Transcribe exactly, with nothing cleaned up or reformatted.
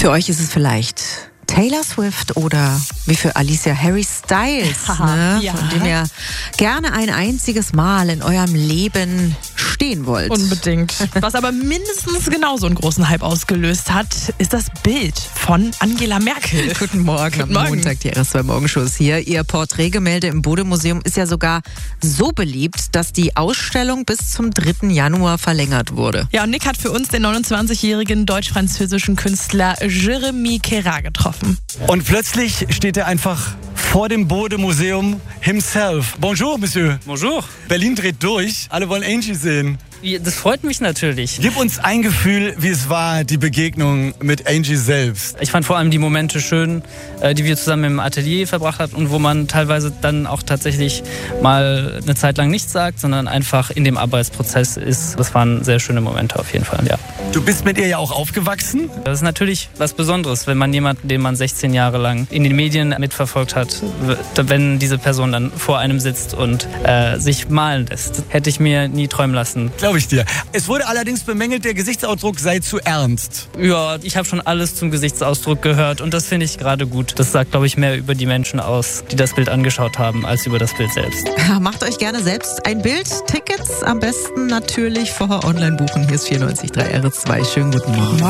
Für euch ist es vielleicht Taylor Swift oder wie für Alicia Harry Styles, ne? Ja. Von dem ihr gerne ein einziges Mal in eurem Leben stehen wollt. Unbedingt. Was aber mindestens genauso einen großen Hype ausgelöst hat, ist das Bild von Angela Merkel. Guten Morgen Guten am Morgen. Montag, die R S zwei Morgenshow ist hier. Ihr Porträtgemälde im Bode-Museum ist ja sogar so beliebt, dass die Ausstellung bis zum dritten Januar verlängert wurde. Ja, und Nick hat für uns den neunundzwanzigjährigen deutsch-französischen Künstler Jérémy Kera getroffen. Und plötzlich steht er einfach vor dem Bode-Museum himself. Bonjour, Monsieur. Bonjour. Berlin dreht durch. Alle wollen Angie sehen. Das freut mich natürlich. Gib uns ein Gefühl, wie es war, die Begegnung mit Angie selbst. Ich fand vor allem die Momente schön, äh, die wir zusammen im Atelier verbracht haben und wo man teilweise dann auch tatsächlich mal eine Zeit lang nichts sagt, sondern einfach in dem Arbeitsprozess ist. Das waren sehr schöne Momente auf jeden Fall, ja. Du bist mit ihr ja auch aufgewachsen. Das ist natürlich was Besonderes, wenn man jemanden, den man sechzehn Jahre lang in den Medien mitverfolgt hat, wenn diese Person dann vor einem sitzt und äh, sich malen lässt. Hätte ich mir nie träumen lassen. Glaube ich dir. Es wurde allerdings bemängelt, der Gesichtsausdruck sei zu ernst. Ja, ich habe schon alles zum Gesichtsausdruck gehört und das finde ich gerade gut. Das sagt, glaube ich, mehr über die Menschen aus, die das Bild angeschaut haben, als über das Bild selbst. Macht euch gerne selbst ein Bild. Tickets am besten natürlich vorher online buchen. Hier ist vierundneunzig Komma drei R S zwei. Schönen guten Morgen.